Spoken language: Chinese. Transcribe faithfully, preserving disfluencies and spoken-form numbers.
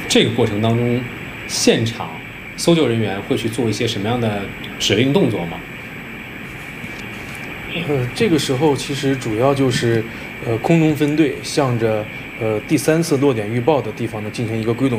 这个过程当中，现场搜救人员会去做一些什么样的指令动作吗？ 呃，这个时候其实主要就是呃空中分队向着呃第三次落点预报的地方呢进行一个归拢